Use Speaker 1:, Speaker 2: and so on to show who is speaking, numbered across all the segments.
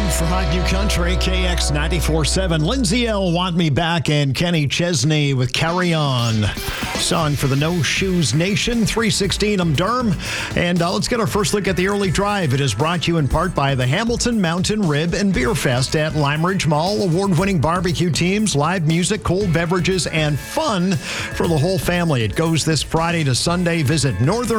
Speaker 1: for Hot New Country, KX 94.7. Lindsay L. Want Me Back and Kenny Chesney with Carry On. Song for the No Shoes Nation, 316. I'm Derm. And let's get our first look at the early drive. It is brought to you in part by the Hamilton Mountain Rib and Beer Fest at Lime Ridge Mall. Award-winning barbecue teams, live music, cold beverages, and fun for the whole family. It goes this Friday to Sunday. Visit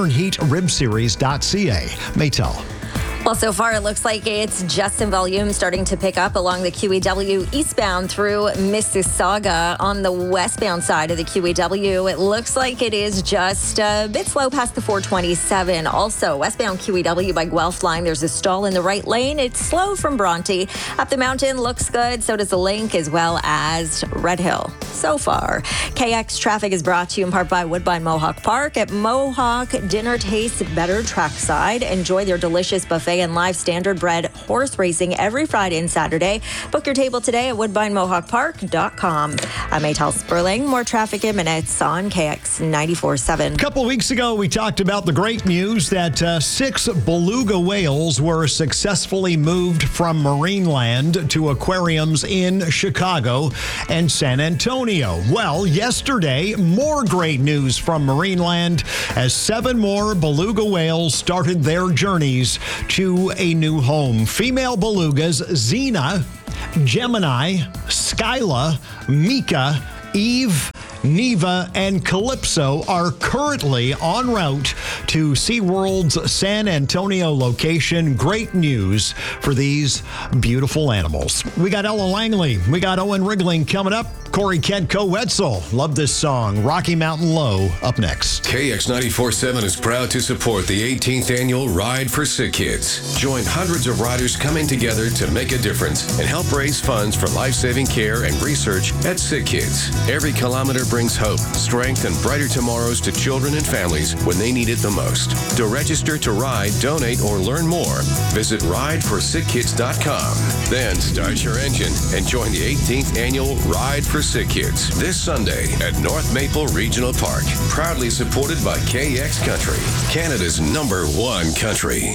Speaker 1: northernheatribseries.ca. Maytel.
Speaker 2: Well, so far it looks like it's just in volume starting to pick up along the QEW eastbound through Mississauga. On the westbound side of the QEW, it looks like it is just a bit slow past the 427. Also, westbound QEW by Guelph Line, there's a stall in the right lane. It's slow from Bronte. Up the mountain looks good. So does the Link as well as Red Hill. So far, KX traffic is brought to you in part by Woodbine Mohawk Park. At Mohawk, dinner tastes better trackside. Enjoy their delicious buffet and live standardbred horse racing every Friday and Saturday. Book your table today at woodbinemohawkpark.com. I'm Maytel Sperling. More traffic in minutes on KX 94.7.
Speaker 1: A couple weeks ago, we talked about the great news that 6 beluga whales were successfully moved from Marineland to aquariums in Chicago and San Antonio. Well, yesterday, more great news from Marineland as 7 more beluga whales started their journeys to a new home. Female belugas, Xena, Gemini, Skyla, Mika, Eve, Neva, and Calypso are currently en route to SeaWorld's San Antonio location. Great news for these beautiful animals. We got Ella Langley. We got Owen Wriggling coming up. Corey Kedko Wetzel. Love this song. Rocky Mountain Low up next.
Speaker 3: KX 94.7 is proud to support the 18th annual Ride for Sick Kids. Join hundreds of riders coming together to make a difference and help raise funds for life-saving care and research at Sick Kids. Every kilometer brings hope, strength, and brighter tomorrows to children and families when they need it the most. To register to ride, donate, or learn more, visit rideforsickkids.com. Then start your engine and join the 18th annual Ride for Sick Kids this Sunday at North Maple Regional Park. Proudly supported by KX Country, Canada's #1 country.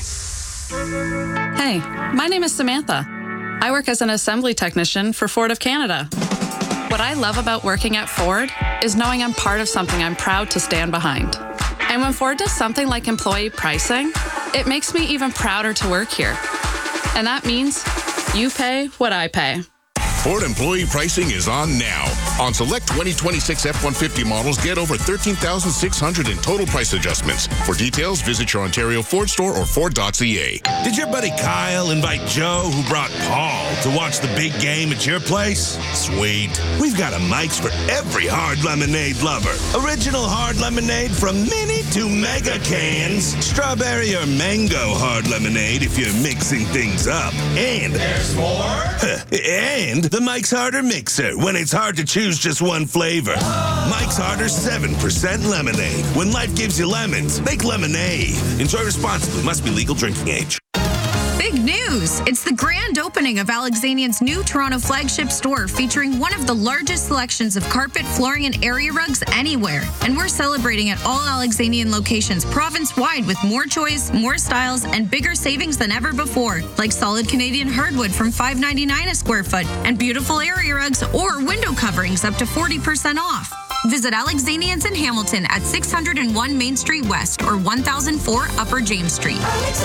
Speaker 4: Hey, my name is Samantha. I work as an assembly technician for Ford of Canada. What I love about working at Ford is knowing I'm part of something I'm proud to stand behind. And when Ford does something like employee pricing, it makes me even prouder to work here. And that means you pay what I pay.
Speaker 5: Ford employee pricing is on now. On select 2026 F-150 models, get over $13,600 in total price adjustments. For details, visit your Ontario Ford store or Ford.ca.
Speaker 6: Did your buddy Kyle invite Joe, who brought Paul, to watch the big game at your place? Sweet. We've got a Mike's for every hard lemonade lover. Original hard lemonade from mini to mega cans. Strawberry or mango hard lemonade if you're mixing things up. And there's more? And the Mike's Harder Mixer when it's hard to choose just one flavor. Mike's Harder 7% lemonade. When life gives you lemons, make lemonade. Enjoy responsibly. Must be legal drinking age.
Speaker 7: Big news! It's the grand opening of Alexanian's new Toronto flagship store featuring one of the largest selections of carpet, flooring, and area rugs anywhere. And we're celebrating at all Alexanian locations province-wide with more choice, more styles, and bigger savings than ever before, like solid Canadian hardwood from $5.99 a square foot and beautiful area rugs or window coverings up to 40% off. Visit Alexanians in Hamilton at 601 Main Street West or 1004 Upper James Street.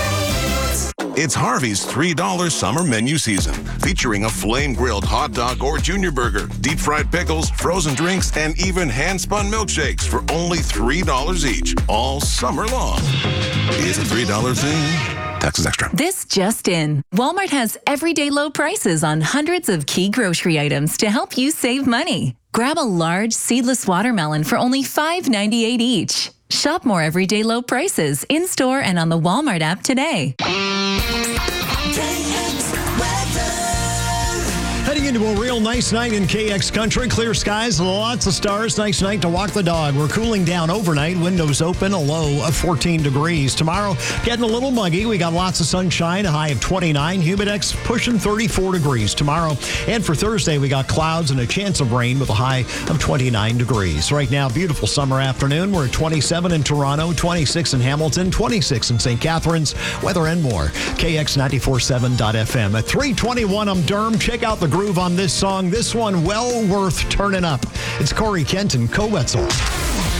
Speaker 5: It's Harvey's $3 summer menu season, featuring a flame-grilled hot dog or junior burger, deep-fried pickles, frozen drinks, and even hand-spun milkshakes for only $3 each, all summer long. It's a $3 thing. Taxes extra.
Speaker 8: This just in. Walmart has everyday low prices on hundreds of key grocery items to help you save money. Grab a large seedless watermelon for only $5.98 each. Shop more everyday low prices in-store and on the Walmart app today.
Speaker 1: Heading into a real nice night in KX Country. Clear skies, lots of stars. Nice night to walk the dog. We're cooling down overnight. Windows open, a low of 14 degrees. Tomorrow, getting a little muggy. We got lots of sunshine, a high of 29. Humidex pushing 34 degrees tomorrow. And for Thursday, we got clouds and a chance of rain with a high of 29 degrees. Right now, beautiful summer afternoon. We're at 27 in Toronto, 26 in Hamilton, 26 in St. Catharines. Weather and more. KX947.FM. At 3:21, I'm Derm. Check out the groove on this song. This one well worth turning up. It's Corey Kent and Co-Wetzel.